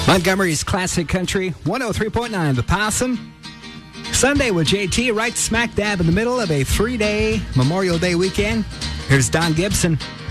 Montgomery's Classic Country, 103.9 The Possum. Sunday with JT, right smack dab in the middle of a 3-day Memorial Day weekend. Here's Don Gibson.